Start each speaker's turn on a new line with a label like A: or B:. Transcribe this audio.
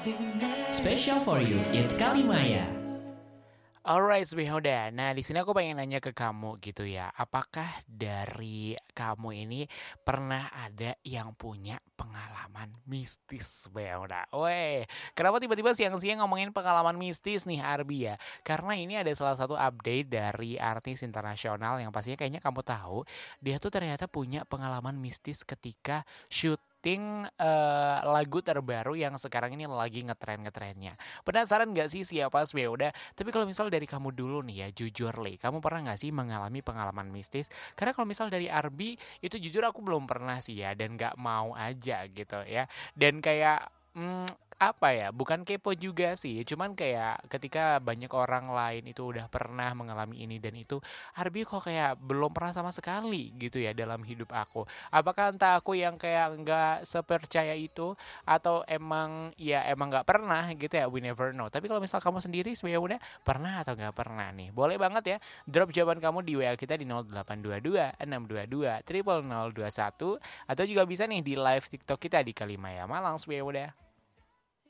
A: Special for you, it's Kalimaya.
B: Alright, Sbehoda. Nah, di sini aku pengen nanya ke kamu gitu ya. Apakah dari kamu ini pernah ada yang punya pengalaman mistis, Sbehoda? Weh, kenapa tiba-tiba siang-siang ngomongin pengalaman mistis nih, Arbi ya? Karena ini ada salah satu update dari artis internasional yang pastinya kayaknya kamu tahu. Dia tuh ternyata punya pengalaman mistis ketika syuting lagu terbaru yang sekarang ini lagi ngetren-ngetrennya. Penasaran gak sih siapa Sbehoda? Tapi kalau misal dari kamu dulu nih ya, jujur Le, kamu pernah gak sih mengalami pengalaman mistis? Karena kalau misal dari Arbi, itu jujur aku belum pernah sih ya, dan gak mau aja gitu ya. Dan kayak, apa ya, bukan kepo juga sih, cuman kayak ketika banyak orang lain itu udah pernah mengalami ini dan itu, Arbi kok kayak belum pernah sama sekali gitu ya dalam hidup aku. Apakah entah aku yang kayak nggak sepercaya itu atau emang nggak pernah gitu ya, we never know. Tapi kalau misal kamu sendiri sebenarnya udah pernah atau nggak pernah nih, boleh banget ya drop jawaban kamu di WA kita di 0822 622 0021 atau juga bisa nih di live TikTok kita di Kalimaya Malang sebenarnya udah.